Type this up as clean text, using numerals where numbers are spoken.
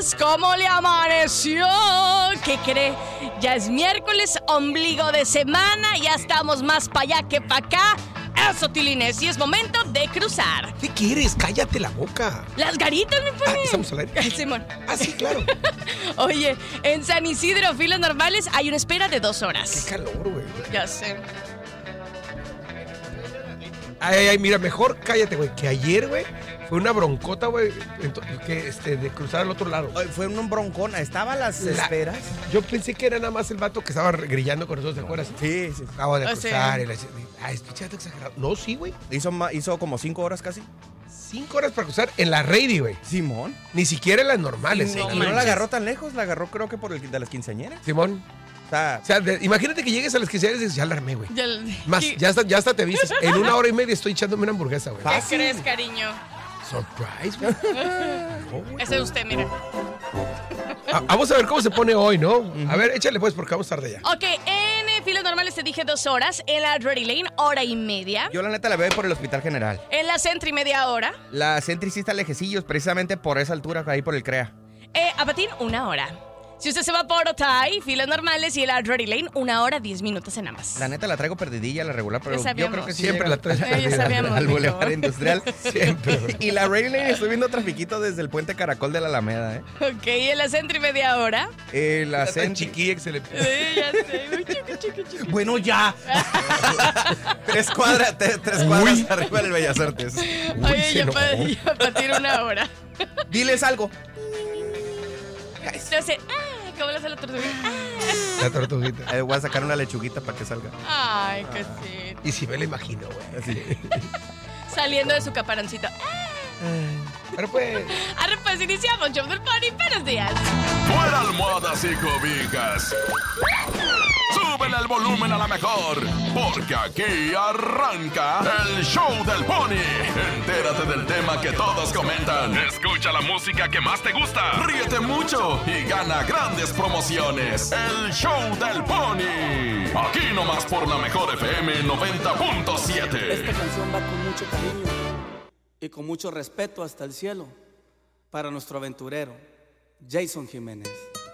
días, ¿cómo le amaneció? ¿Qué cree? Ya es miércoles, ombligo de semana, ya estamos más para allá que para acá. Eso, Tilines, y es momento de cruzar. ¿Qué quieres? Cállate la boca. Las garitas me ponen. ¿Estamos al aire? Simón. Sí, claro. Oye, en San Isidro, filas normales, hay una espera de 2 horas. Qué calor, güey. Ya sé. Ay, mira, mejor cállate, güey, que ayer, güey, fue una broncota, güey, de cruzar al otro lado. Fue un broncón. ¿Estaban las esperas? Yo pensé que era nada más el vato que estaba grillando con nosotros, ¿te acuerdas? Sí. Acabo de cruzar. Sí. Es pichato exagerado. No, sí, güey. Hizo como 5 horas casi. 5 horas para cruzar en la Rady, güey. Simón. Ni siquiera en las normales. No, Y no la agarró tan lejos, la agarró creo que por el de las quinceañeras. Simón. O sea, Imagínate que llegues a las quinceañeras y dices, ya la armé, güey. Más, ¿Qué ya hasta te vistes. En 1 hora y media estoy echándome una hamburguesa, güey. ¿Qué crees, cariño? Surprise, güey. No, güey. Ese es usted, mire. Vamos a ver cómo se pone hoy, ¿no? A ver, échale pues, porque vamos tarde ya. Ok, en filas normales te dije 2 horas. En la Ready Lane, 1:30. yo la neta la veo por el Hospital General. En la Sentry, media hora. La Sentry sí está lejecillos, precisamente por esa altura, ahí por el CREA. A Patín, 1 hora. Si usted se va por Otay, filas normales, y en la Ready Lane, 1 hora, 10 minutos en ambas. La neta la traigo perdidilla, la regular, pero Ya yo creo que sí Siempre llega la traes Ya perdida. sabíamos. al mijo. Boulevard Industrial. Siempre, güey. Y la Ready Lane estoy viendo trafiquito desde el puente Caracol de la Alameda, Ok, en la Sentry, media hora. La Está tan Sentry. chiquilla que se le... Sí, ya sé. Muy chico. Bueno, ya. 3 cuadras arriba del Bellas Artes. Oye, se ya enojó. Patín, 1 hora. Diles algo. Entonces, ¿cómo le hace la tortuga? La tortuguita. Voy a sacar una lechuguita para que salga. Ay, cosita. Y si me lo imagino, güey. Así. Saliendo de su caparancito. Pero pues... Ahora pues iniciamos, show del Pony. Buenos días. Fuera almohadas y cobijas. Súbele el volumen a la mejor, porque aquí arranca el show del Pony. Entérate del tema que todos comentan. Escucha la música que más te gusta. Ríete mucho y gana grandes promociones. El show del Pony. Aquí nomás por la mejor FM 90.7. Esta canción va con mucho cariño y con mucho respeto hasta el cielo para nuestro aventurero, Jason Jiménez.